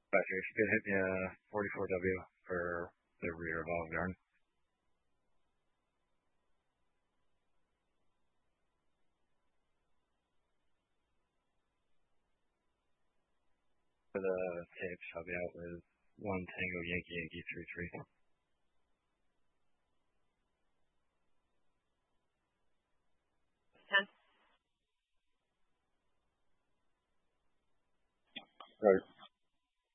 Patrick, if you could hit me a 44W for the rear of Olive Garden. For the tapes, I'll be out with 1 Tango Yankee Yankee 33. 10. Right.